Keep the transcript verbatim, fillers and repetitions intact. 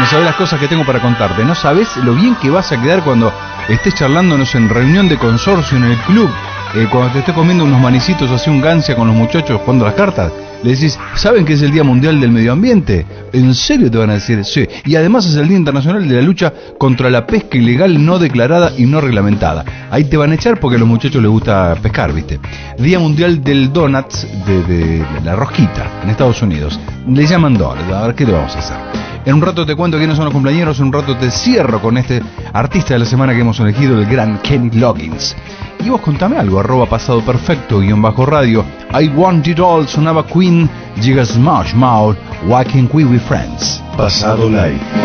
no sabés las cosas que tengo para contarte. No sabés lo bien que vas a quedar cuando estés charlándonos en reunión de consorcio en el club. Eh, cuando te estés comiendo unos manicitos así, un gancia con los muchachos jugando las cartas. Le decís, ¿saben que es el Día Mundial del Medio Ambiente? ¿En serio? Te van a decir, sí. Y además es el Día Internacional de la Lucha contra la Pesca Ilegal No Declarada y No Reglamentada. Ahí te van a echar porque a los muchachos les gusta pescar, ¿viste? Día Mundial del Donuts, de, de, de la rosquita, en Estados Unidos. Le llaman donuts. A ver, ¿qué le vamos a hacer? En un rato te cuento quiénes son los cumpleaños, en un rato te cierro con este artista de la semana que hemos elegido, el gran Kenny Loggins. Y vos contame algo, arroba pasado perfecto, guión bajo radio. I Want It All, sonaba Queen, llega Smash Mouth, Why Can't We Be Friends. Pasado Live.